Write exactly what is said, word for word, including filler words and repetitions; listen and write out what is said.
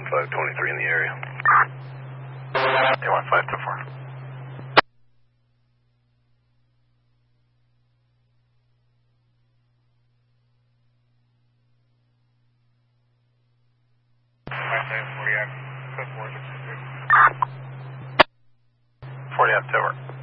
five twenty-three in the area. A one five two four. forty October.